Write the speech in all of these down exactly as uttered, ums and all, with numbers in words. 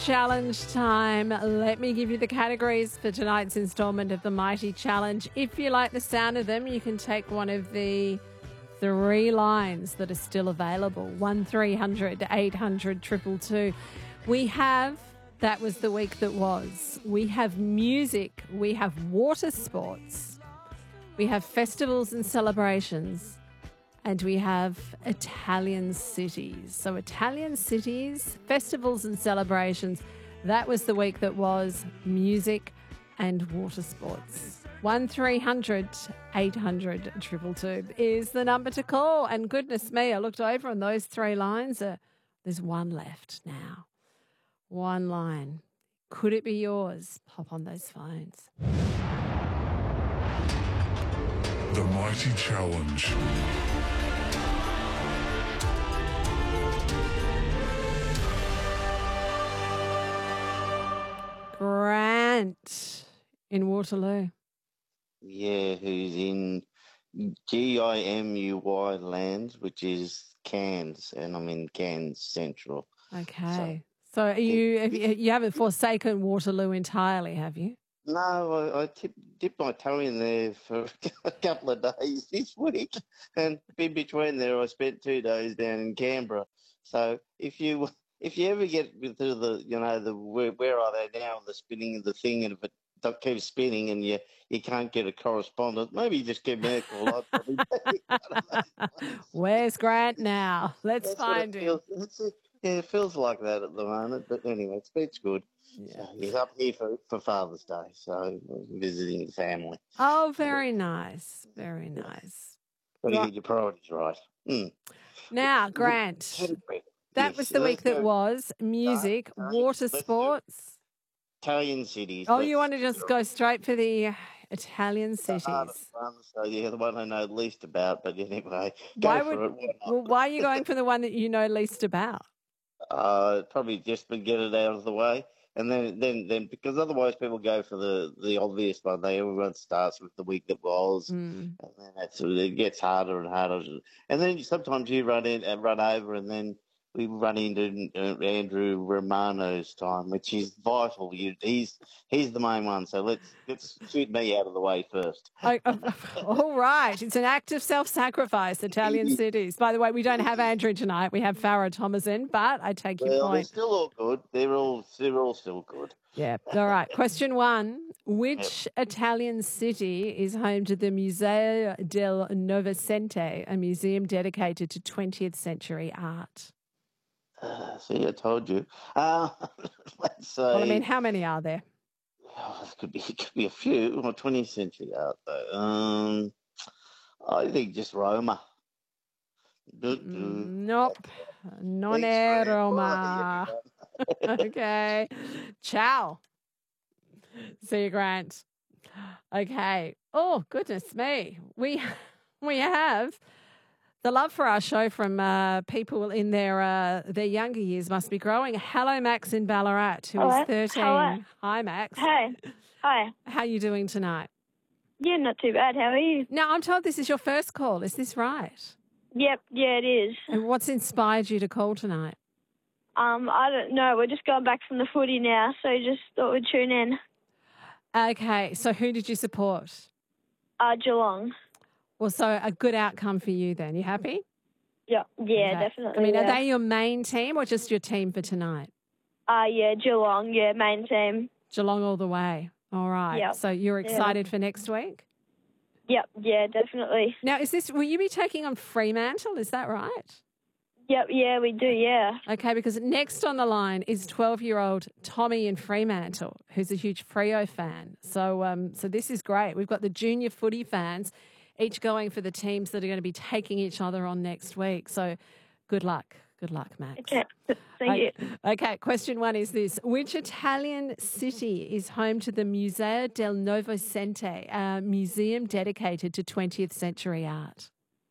Challenge time. Let me give you the categories for tonight's instalment of the Mighty Challenge. If you like the sound of them, you can take one of the three lines that are still available. one three hundred eight hundred two two two. We have That Was the Week That Was. We have music. We have water sports. We have festivals and celebrations. And we have Italian cities. So Italian cities, festivals and celebrations. That was the week that was music and water sports. one three hundred eight hundred two two two is the number to call. And goodness me, I looked over on those three lines. Uh, there's one left now. One line. Could it be yours? Pop on those phones. The Mighty Challenge. Grant in Waterloo. Yeah, who's in G I M U Y land, which is Cairns, and I'm in Cairns Central. Okay. So, are you, have you you haven't forsaken Waterloo entirely, have you? No, I, I tip, dipped my toe in there for a couple of days this week, and in between there, I spent two days down in Canberra. So, if you if you ever get to the you know the where, where are they now, the spinning of the thing, and if it don't keep spinning and you you can't get a correspondent, maybe just give me a call. Where's Grant now? Let's That's find him. Feels, it's a, yeah, it feels like that at the moment, but anyway, it's, it's good. Yeah. So he's up here for, for Father's Day, so visiting the family. Oh, very nice. Very nice. Got to Right. get your priorities right. Mm. Now, Grant, that Yes, was the let's week that go. was music, No, no, water let's do sports. Italian cities. Oh, Let's- you want to just go straight for the uh, Italian the hardest cities? one, so yeah, the one I know least about, but anyway, go Why for would- it. Why not? Well, why are you going for the one that you know least about? Uh, probably just to get it out of the way, and then, then, then, because otherwise people go for the, the obvious one. They everyone starts with the week that was, Mm. and then that's it gets harder and harder. And then sometimes you run in and run over, and then we run into uh, Andrew Romano's time, which is vital. You, he's he's the main one, so let's let's shoot me out of the way first. Oh, oh, all right. It's an act of self-sacrifice, Italian cities. By the way, we don't have Andrew tonight. We have Farah Thomason, but I take your Well, they're point. still all good. They're all they're all still good. Yeah. All right. Question one. Which Italian city is home to the Museo del Novecento, a museum dedicated to twentieth century art? Uh, see, I told you. Uh, let's say. Well, I mean, how many are there? Oh, it could be it could be a few. Well, twentieth century art though. Um, I think just Roma. Do, do. Mm, Nope. Non Thanks, è Grant. Roma. Bye, everyone. Okay. Ciao. See you, Grant. Okay. Oh, goodness me. We we have the love for our show from uh, people in their uh, their younger years must be growing. Hello, Max in Ballarat, who is Hello. thirteen. Hello. Hi, Max. Hey. Hi. How are you doing tonight? Yeah, not too bad. How are you? Now, I'm told this is your first call. Is this right? Yep. Yeah, it is. And what's inspired you to call tonight? Um, I don't know. We're just going back from the footy now, so just thought we'd tune in. Okay, so who did you support? Uh, Geelong. Well, so a good outcome for you then. You happy? Yeah. Yeah, Okay. definitely. I mean, yeah. are they your main team or just your team for tonight? Uh, yeah, Geelong. Yeah, main team. Geelong all the way. All right. Yep. So you're Yeah. excited for next week? Yep. Yeah, definitely. Now, is this, will you be taking on Fremantle? Is that right? Yep. Yeah, we do. Yeah. Okay, because next on the line is twelve-year-old Tommy in Fremantle, who's a huge Freo fan. So, um, so this is great. We've got the junior footy fans, each going for the teams that are going to be taking each other on next week. So, good luck. Good luck, Max. Okay. Thank you. Okay, question one is this. Which Italian city is home to the Museo del Novecento, a museum dedicated to twentieth century art?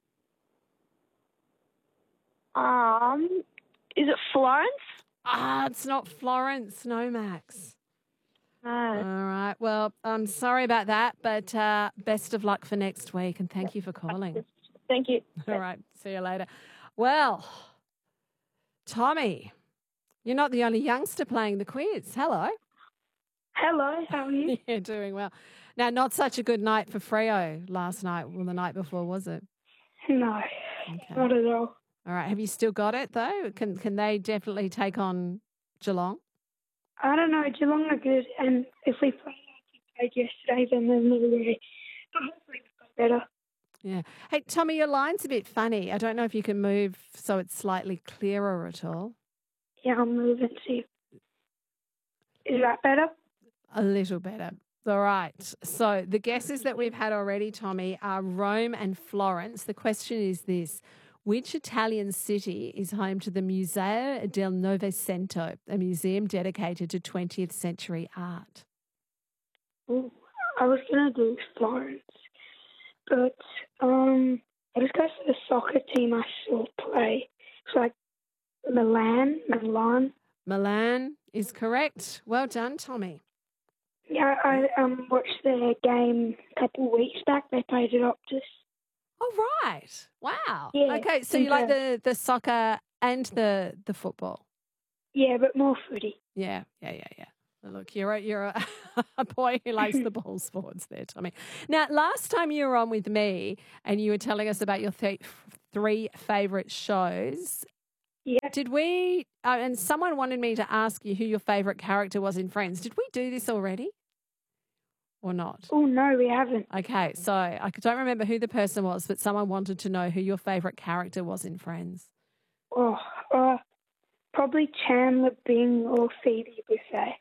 Um, is it Florence? Ah, it's not Florence. No, Max. No. All right. Well, I'm sorry about that, but uh, best of luck for next week, and thank you for calling. Thank you. All right. See you later. Well, Tommy, You're not the only youngster playing the quiz. Hello. Hello, how are you? Yeah, doing well. Now, not such a good night for Freo last night. Well, the night before, was it? No, Okay. not at all. All right. Have you still got it, though? Can can they definitely take on Geelong? I don't know, Geelong are good, and if we play like we played yesterday, then there's no way. But hopefully we've got better. Yeah. Hey, Tommy, your line's a bit funny. I don't know if you can move so it's slightly clearer at all. Yeah, I'm moving. See, is that better? A little better. All right. So the guesses that we've had already, Tommy, are Rome and Florence. The question is this. Which Italian city is home to the Museo del Novecento, a museum dedicated to twentieth century art? Ooh, I was going to do Florence, but um, I just go for the soccer team I saw play. It's like Milan, Milan. Milan is correct. Well done, Tommy. Yeah, I um watched their game a couple of weeks back. They played at Optus. Oh, right. Wow. Yeah, Okay, so and, you like uh, the, the soccer and the, the football? Yeah, but more footy. Yeah, yeah, yeah, yeah. Well, look, you're a, you're a, a boy who likes the ball sports there, Tommy. Now, last time you were on with me and you were telling us about your th- three favourite shows, Yeah. did we, uh, and someone wanted me to ask you who your favourite character was in Friends. Did we do this already or not? Oh, no, we haven't. Okay, so I don't remember who the person was, but someone wanted to know who your favourite character was in Friends. Oh, uh, probably Chandler Bing or Phoebe Buffet.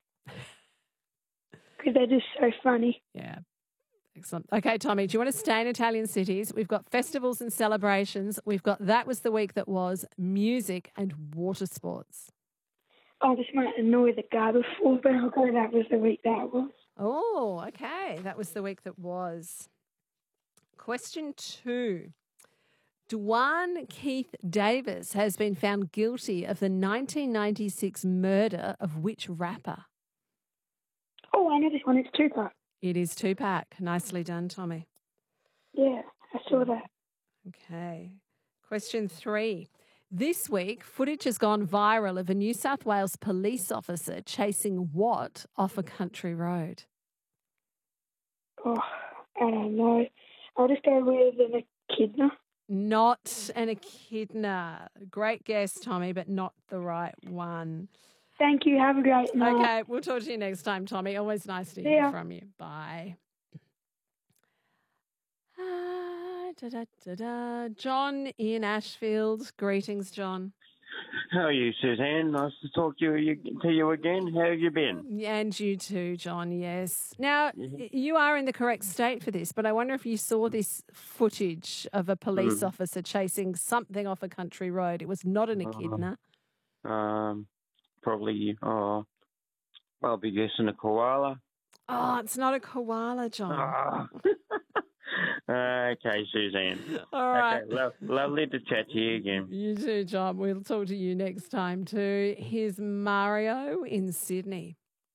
Because they're just so funny. Yeah. Excellent. Okay, Tommy, do you want to stay in Italian cities? We've got festivals and celebrations. We've got That Was the Week That Was, music and water sports. Oh, this might annoy the guy before, but I'll go that was the week that was. Oh, okay. That was the week that was. Question two. Dwan Keith Davis has been found guilty of the nineteen ninety-six murder of which rapper? Oh, I know this one. It's Tupac. It is Tupac. Nicely done, Tommy. Yeah, I saw that. Okay. Question three. This week, footage has gone viral of a New South Wales police officer chasing what off a country road? Oh, I don't know. I'll just go with an echidna. Not an echidna. Great guess, Tommy, but not the right one. Thank you. Have a great night. Okay, we'll talk to you next time, Tommy. Always nice to See hear ya. from you. Bye. Ah, da, da, da, da. John in Ashfield. Greetings, John. How are you, Suzanne? Nice to talk to you, to you again. How have you been? And you too, John, yes. Now, you are in the correct state for this, but I wonder if you saw this footage of a police Mm. officer chasing something off a country road. It was not an echidna. Um, probably, oh, I'll be guessing a koala. Oh, it's not a koala, John. Ah. Okay, Suzanne. All right. Okay, lo- lovely to chat to you again. You too, John. We'll talk to you next time too. Here's Mario in Sydney.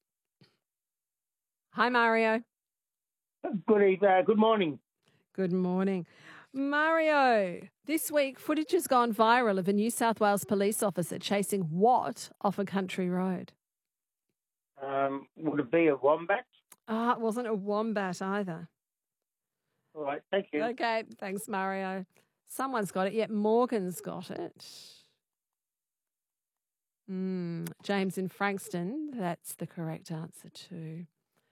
Hi, Mario. Good evening. Uh, good morning. Good morning. Mario, this week footage has gone viral of a New South Wales police officer chasing what off a country road? Um, would it be a wombat? Ah, it wasn't a wombat either. All right, thank you. Okay, thanks, Mario. Someone's got it. Yet Morgan's got it. Mm, James in Frankston, that's the correct answer too.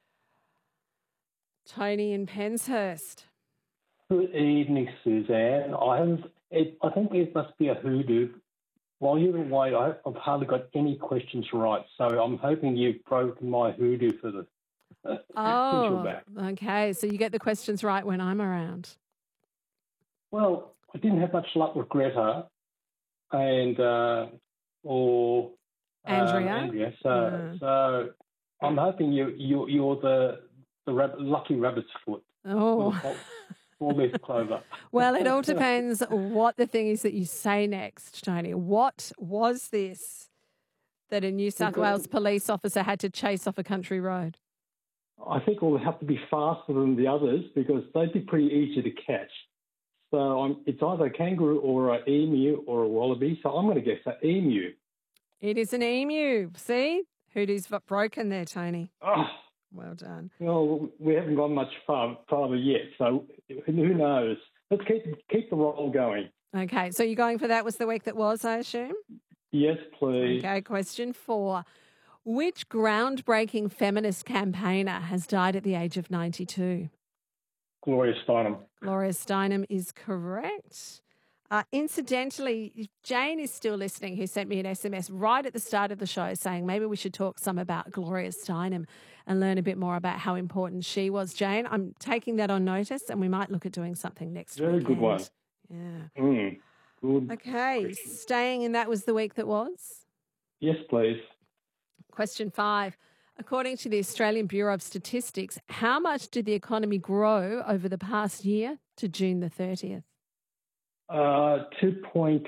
Tony in Penshurst. Good evening, Suzanne. I have, it, I think it must be a hoodoo. While you're away, I, I've hardly got any questions right, so I'm hoping you've broken my hoodoo for the uh, since you're Oh, back. okay. So you get the questions right when I'm around. Well, I didn't have much luck with Greta and uh, or um, Andrea? Andrea. So, Mm. so I'm hoping you you you're the the rab- lucky rabbit's foot. Oh. Four- Four-leaf clover. Well, it all depends what the thing is that you say next, Tony. What was this that a New South Because- Wales police officer had to chase off a country road? I think we'll have to be faster than the others because they'd be pretty easy to catch. So I'm, it's either a kangaroo or an emu or a wallaby. So I'm going to guess an emu. It is an emu. See? Hoodoo's broken there, Tony. Oh, Well done. well, we haven't gone much far, farther yet, so who knows? Let's keep keep the roll going. Okay, so you're going for that was the week that was, I assume? Yes, please. Okay, question four. Which groundbreaking feminist campaigner has died at the age of ninety-two? Gloria Steinem. Gloria Steinem is correct. Uh, incidentally, if Jane is still listening, who sent me an S M S right at the start of the show saying maybe we should talk some about Gloria Steinem and learn a bit more about how important she was. Jane, I'm taking that on notice and we might look at doing something next week. Very good one. Yeah. Mm, good. Okay, question. staying in that was the week that was. Yes, please. Question five. According to the Australian Bureau of Statistics, how much did the economy grow over the past year to June the thirtieth? Uh, two point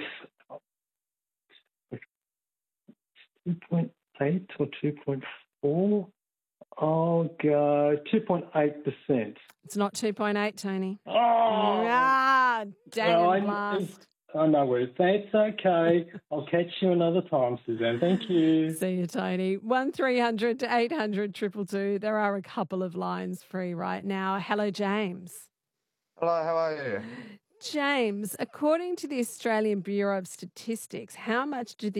two point eight or two point four. I'll go two point eight percent. It's not two point eight, Tony. Oh, Ah, dang well, it, I- blast. oh no worries. That's okay. I'll catch you another time, Suzanne. Thank you. See you, Tony. one three hundred to eight hundred two two two. There are a couple of lines free right now. Hello, James. Hello, how are you? James, according to the Australian Bureau of Statistics, how much did the